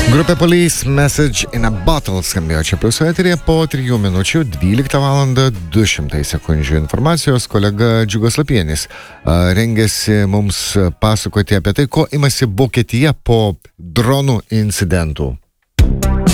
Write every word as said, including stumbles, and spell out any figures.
Grupė Police Message in a Bottle skambėjo čia plius eteryje po trijų minučių, dvyliktą valandą du šimtai sekundžių informacijos. Kolega Džiugas Lapienis rengėsi mums pasakoti apie tai, ko imasi Vokietija po dronų incidentų.